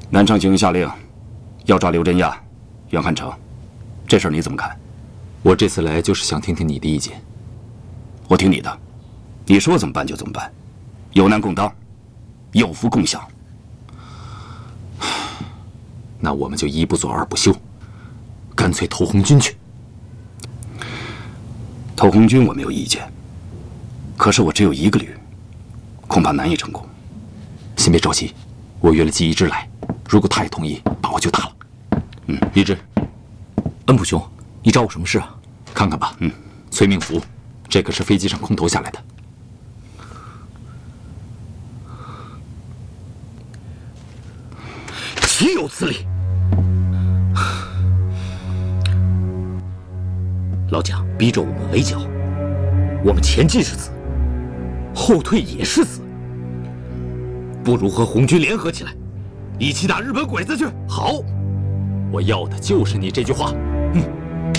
南昌行营下令，要抓刘真亚、袁汉成，这事儿你怎么看？ 我这次来就是想听听你的意见。 我听你的，你说怎么办就怎么办，有难共当，有福共享。 那我们就一不做二不休，干脆投红军去。 投红军我没有意见，可是我只有一个旅，恐怕难以成功。 先别着急，我约了季一之来，如果他也同意，把我就打了。 一之，恩普兄，你找我什么事啊？ 看看吧。催命符，这可是飞机上空投下来的。 岂有此理！老蒋逼着我们围剿，我们前进是死，后退也是死，不如和红军联合起来，一起打日本鬼子去。 好，我要的就是你这句话。